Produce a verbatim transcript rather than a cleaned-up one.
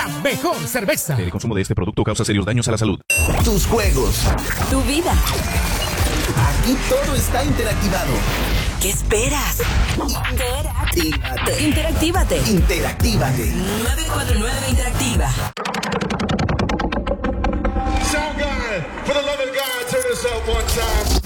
la mejor cerveza. El consumo de este producto causa serios daños a la salud. Tus juegos. Tu vida. Aquí todo está interactivado. ¿Qué esperas? Interactívate. Interactívate. Interactívate. nueve cuatro nueve Interactiva. Sound guy, for the love of God, turn this up one time.